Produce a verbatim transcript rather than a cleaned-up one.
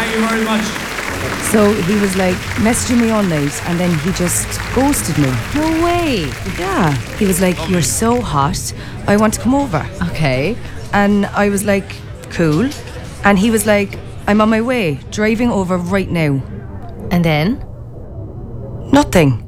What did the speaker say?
Thank you very much. So he was like messaging me all night and then he just ghosted me. No way. Yeah. He was like, "You're so hot, I want to come over." Okay. And I was like, "Cool." And he was like, "I'm on my way, driving over right now." And then? Nothing.